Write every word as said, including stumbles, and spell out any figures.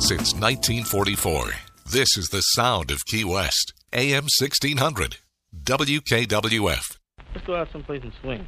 since nineteen forty-four. This is the sound of Key West. A M sixteen hundred. W K W F. Let's go out someplace and swing.